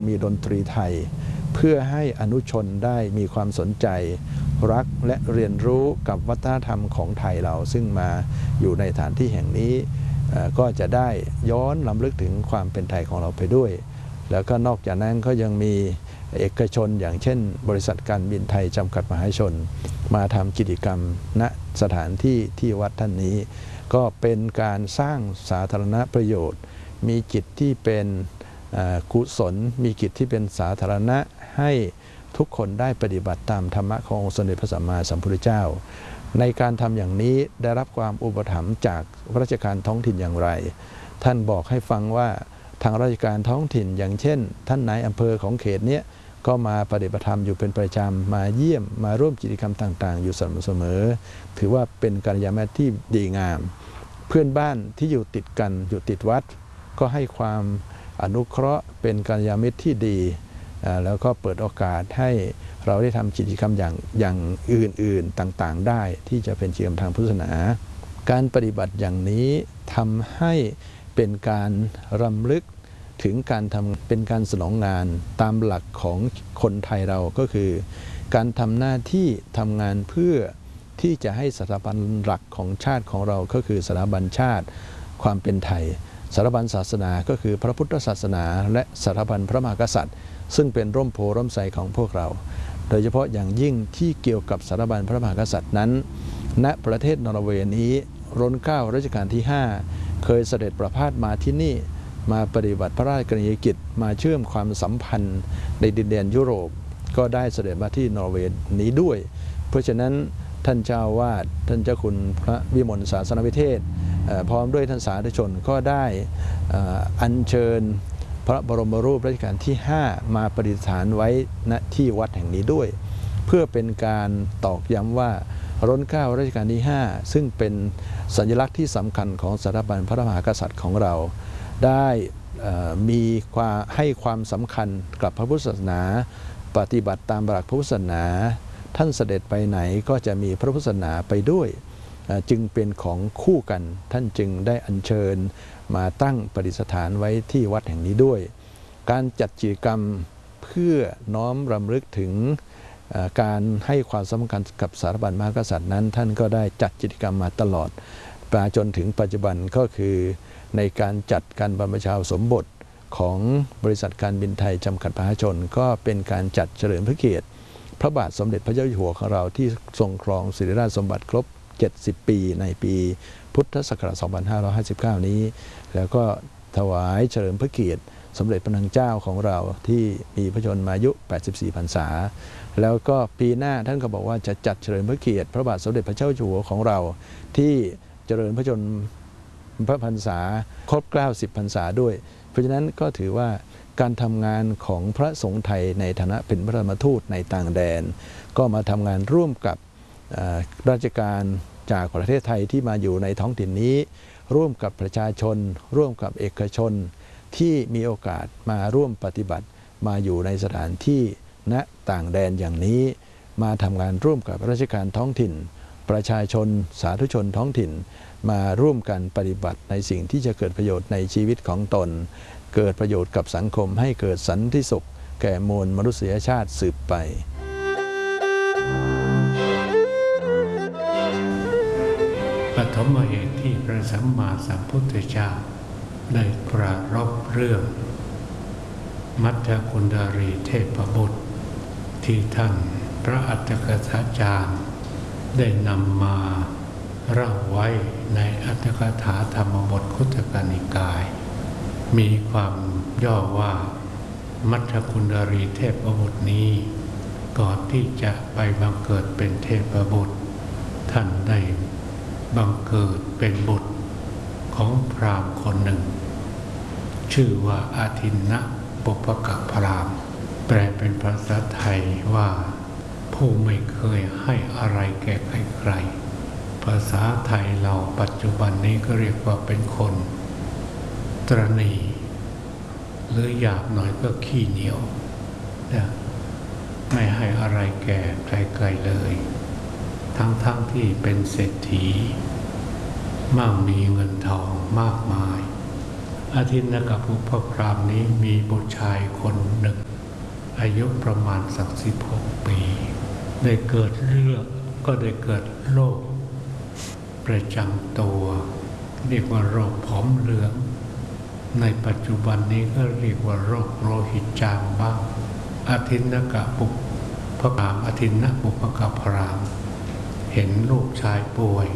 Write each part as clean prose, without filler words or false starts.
มีดนตรีไทยเพื่อให้อนุชนได้มีความสนใจรักและเรียนรู้กับวัฒนธรรมของไทยเราซึ่งมาอยู่ในสถานที่แห่งนี้ก็จะได้ย้อนรำลึกถึงความเป็นไทยของเราไปด้วยแล้วก็นอกจากนั้นก็ยังมีเอกชนอย่างเช่นบริษัทการบินไทยจำกัดมหาชนมาทำกิจกรรมณสถานที่ที่วัดท่านนี้ก็เป็นการสร้างสาธารณประโยชน์มีกิจที่เป็นกุศลมีกิจที่เป็นสาธารณะให้ทุกคนได้ปฏิบัติตามธรรมะขององค์สมเด็จพระสัมมาสัมพุทธเจ้าในการทำอย่างนี้ได้รับความอุปถัมภ์จากราชการท้องถิ่นอย่างไรท่านบอกให้ฟังว่าทางราชการท้องถิ่นอย่างเช่นท่านนายอำเภอของเขตนี้ก็มาปฏิบัติธรรมอยู่เป็นประจำมาเยี่ยมมาร่วมกิจกรรมต่างๆอยู่เสมอถือว่าเป็นกัลยาณมิตรที่ดีงามเพื่อนบ้านที่อยู่ติดกันอยู่ติดวัดก็ให้ความอนุเคราะห์เป็นกัลยาณมิตรที่ดีแล้วก็เปิดโอกาสให้เราได้ทำกิจกรรมอย่างอื่นๆต่างๆได้ที่จะเป็นกิจกรรมทางพุทธศาสนาการปฏิบัติอย่างนี้ทำให้เป็นการรำลึกถึงการเป็นการสนองงานตามหลักของคนไทยเราก็คือการทำหน้าที่ทำงานเพื่อที่จะให้สถาบันหลักของชาติของเราก็คือสถาบันชาติความเป็นไทยสถาบันศาสนาก็คือพระพุทธศาสนาและสถาบันพระมหากษัตริย์ซึ่งเป็นร่มโพร่มไทรของพวกเราโดยเฉพาะอย่างยิ่งที่เกี่ยวกับสถาบันพระมหากษัตริย์นั้นณประเทศนอร์เวย์นี้รัชกาลรัชกาลที่5เคยเสด็จประพาสมาที่นี่มาปฏิบัติพระราชกรณียกิจมาเชื่อมความสัมพันธ์ในดินแดนยุโรปก็ได้เสด็จมาที่นอร์เวย์นี้ด้วยเพราะฉะนั้นท่านเจ้าวาดท่านเจ้าคุณพระวิมลศาสนวิเทศพร้อมด้วยท่านสาธุชนก็ได้อัญเชิญพระบรมรูปรัชกาลที่5มาประดิษฐานไว้ณที่วัดแห่งนี้ด้วยเพื่อเป็นการตอกย้ำว่ารัชกาลรัชกาลที่5ซึ่งเป็นสัญลักษณ์ที่สำคัญของสถาบันพระมหากษัตริย์ของเราได้มีให้ความสำคัญกับพระพุทธศาสนาปฏิบัติตามหลักพระพุทธศาสนาท่านเสด็จไปไหนก็จะมีพระพุทธศาสนาไปด้วยจึงเป็นของคู่กันท่านจึงได้อัญเชิญมาตั้งประดิษฐานไว้ที่วัดแห่งนี้ด้วยการจัดกิจกรรมเพื่อน้อมรำลึกถึงการให้ความสำคัญกับสถาบันมหากษัตริย์นั้นท่านก็ได้จัดกิจกรรมมาตลอดมาจนถึงปัจจุบันก็คือในการจัดการบรรพชาสมบทของบริษัทการบินไทยจำกัดมหาชนก็เป็นการจัดเฉลิมพระเกียรติพระบาทสมเด็จพระเจ้าอยู่หัวของเราที่ทรงครองสิริราชสมบัติครบ70 ปีในปีพุทธศักราช 2559 นี้แล้วก็ถวายเฉลิมพระเกียรติสมเด็จพระนางเจ้าของเราที่มีพระชนมายุ 84 พรรษาแล้วก็ปีหน้าท่านก็บอกว่าจะจัดเฉลิมพระเกียรติพระบาทสมเด็จพระเจ้าอยู่หัวของเราที่เจริญพระชนพระพรรษาครบ90 พรรษาด้วยเพราะฉะนั้นก็ถือว่าการทำงานของพระสงฆ์ไทยในฐานะเป็นพระธรรมทูตในต่างแดนก็มาทำงานร่วมกับราชการจากประเทศไทยที่มาอยู่ในท้องถิ่นนี้ร่วมกับประชาชนร่วมกับเอกชนที่มีโอกาสมาร่วมปฏิบัติมาอยู่ในสถานที่ณต่างแดนอย่างนี้มาทำงานร่วมกับราชการท้องถิ่นประชาชนสาธุชนท้องถิ่นมาร่วมกันปฏิบัติในสิ่งที่จะเกิดประโยชน์ในชีวิตของตนเกิดประโยชน์กับสังคมให้เกิดสันติสุขแก่มวลมนุษยชาติสืบไปปฐมเหตุที่พระสัมมาสัมพุทธเจ้าได้ปรารภเรื่องมัทธกุณฑรีเทพบุตรที่ท่านพระอัตถกถาจารย์ได้นำมาเล่าไว้ในอัตถกถาธรรมบทคุตตกนิกายมีความย่อว่ามัทธกุณฑรีเทพบุตรนี้ก่อนที่จะไปบังเกิดเป็นเทพบุตรท่านได้บังเกิดเป็นบุตรของพราหมณ์คนหนึ่งชื่อว่าอาทินนะปุปกพราหมณ์แปลเป็นภาษาไทยว่าผู้ไม่เคยให้อะไรแก่ใครๆภาษาไทยเราปัจจุบันนี้ก็เรียกว่าเป็นคนตระหนี่หรือหยาบหน่อยก็ขี้เหนียวนะไม่ให้อะไรแก่ใครๆเลยทั้งที่เป็นเศรษฐีมั่งมีเงินทองมากมายอาทินนกปุพพรามนี้มีบุตรชายคนหนึ่งอายุประมาณสัก16 ปีได้เกิดโรคประจำตัวเรียกว่าโรคผอมเหลืองในปัจจุบันนี้ก็เรียกว่าโรคโลหิตจางบ้างอาทินนกปุพพรามอาทินนปุพพพรามเห็นลูกชายป่วย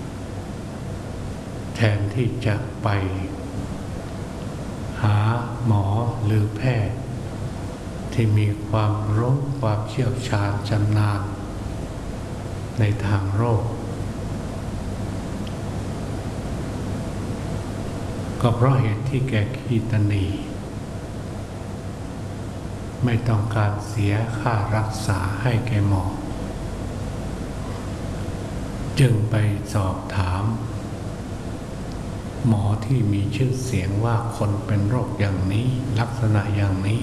แทนที่จะไปหาหมอหรือแพทย์ที่มีความรู้ความเชี่ยวชาญชำนาญในทางโรคก็เพราะเหตุที่แกขี้ตนีไม่ต้องการเสียค่ารักษาให้แกหมอจึงไปสอบถามหมอที่มีชื่อเสียงว่าคนเป็นโรคอย่างนี้ลักษณะอย่างนี้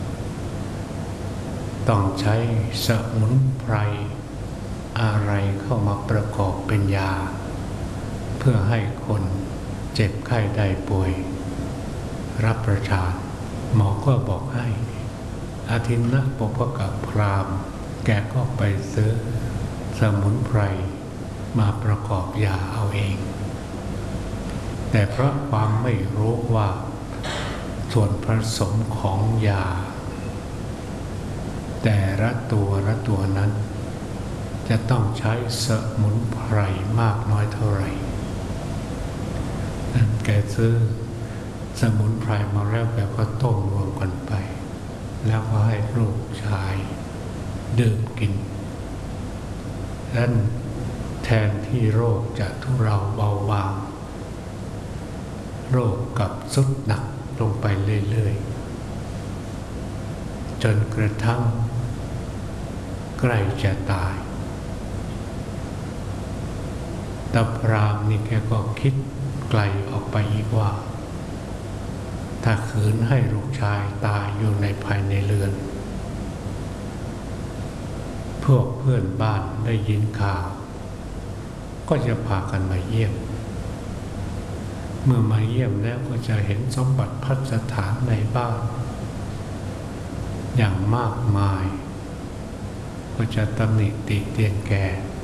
ต้องใช้สมุนไพรอะไรเข้ามาประกอบเป็นยาเพื่อให้คนเจ็บไข้ได้ป่วยรับประทานหมอก็บอกให้อาทินนปุพพพรามแกก็ไปซื้อสมุนไพรมาประกอบยาเอาเองแต่เพราะความไม่รู้ว่าส่วนผสมของยาแต่ละตัวนั้นจะต้องใช้สมุนไพรมากน้อยเท่าไหร่แกซื้อสมุนไพรมาแล้วแกก็ต้มรวมกันไปแล้วก็ให้ลูกชายดื่มกินนั้นแทนที่โรคจะทุเลาเบาบางโรคกลับทรุดหนักลงไปเรื่อยๆจนกระทั่งใกล้จะตายตาพรามนี่แกก็คิดไกลออกไปอีกว่าถ้าขืนให้ลูกชายตายอยู่ในภายในเรือนพวกเพื่อนบ้านได้ยินข่าวก็จะพากันมาเยี่ยมเมื่อมาเยี่ยมแล้วก็จะเห็นสมบัติพัสถานในบ้านอย่างมากมายก็จะตำหนิติเตียนแก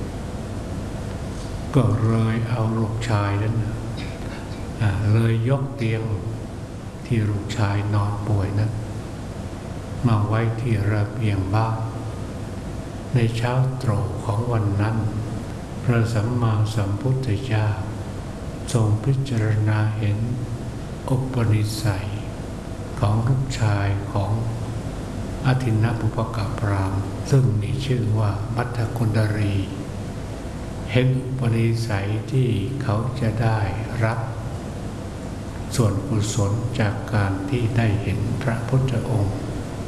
ก็เลยเอาลูกชายนั้นเลยยกเตียงที่ลูกชายนอนป่วยนั้นมาไว้ที่ระเบียงบ้านในเช้าตรู่ของวันนั้นพระสัมมาสัมพุทธเจ้าทรงพิจารณาเห็นอุปนิสัยของลูกชายของอาทินนปุพพพรามซึ่งมีชื่อว่ามัทธกุณฑรีเห็นอุปนิสัยที่เขาจะได้รับส่วนกุศลจากการที่ได้เห็นพระพุทธองค์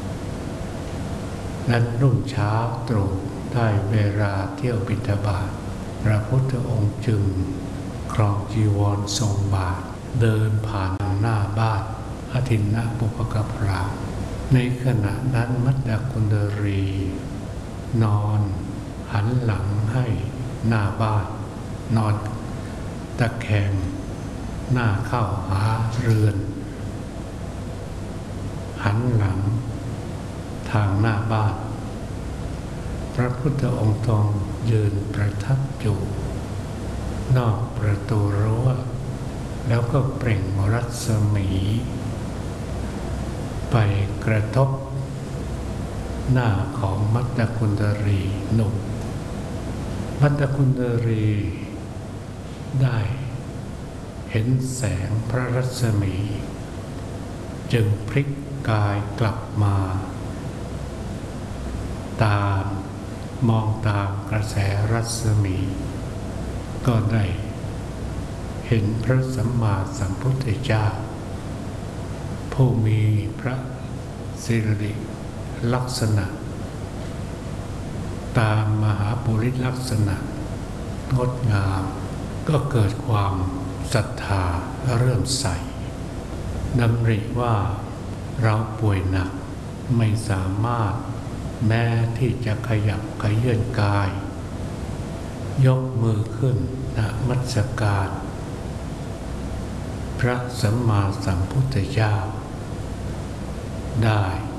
นั้นรุ่งเช้าตรู่ได้เวลาเที่ยวบิณฑบาตพระพุทธองค์จึงครองจีวรทรงบาทเดินผ่านหน้าบ้านอาทินนปุพพพรามในขณะนั้นมัทธกุณฑรีนอนหันหลังให้หน้าบ้านนอนตะแคงหน้าเข้าหาเรือนหันหลังทางหน้าบ้านพระพุทธองค์ทรงยืนประทับอยู่นอกประตูรั้วแล้วก็เปล่งรัศมีไปกระทบหน้าของมัทธกุณฑรีหนุ่มมัทธกุณฑรีได้เห็นแสงพระรัศมีจึงพลิกกายกลับมามองตามกระแสรัศมีก็ได้เห็นพระสัมมาสัมพุทธเจ้าผู้มีพระสิริลักษณะตามมหาปุริสลักษณะงดงามก็เกิดความศรัทธาเริ่มใสดำริว่าเราป่วยหนักไม่สามารถแม้ที่จะขยับขยื่นกายยกมือขึ้นนมัสการพระสัมมาสัมพุทธเจ้าได้